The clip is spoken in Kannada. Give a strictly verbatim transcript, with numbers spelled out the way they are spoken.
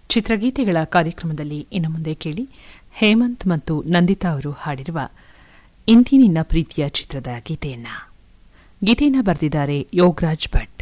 ಚಿತ್ರಗೀತೆಗಳ ಕಾರ್ಯಕ್ರಮದಲ್ಲಿ ಇನ್ನು ಮುಂದೆ ಕೇಳಿ ಹೇಮಂತ್ ಮತ್ತು ನಂದಿತಾ ಅವರು ಹಾಡಿರುವ ಇಂತಿ ನಿನ್ನ ಪ್ರೀತಿಯ ಚಿತ್ರದ ಗೀತೆಯನ್ನ ಗೀತೆಯನ್ನ ಬರೆದಿದ್ದಾರೆ ಯೋಗರಾಜ್ ಭಟ್.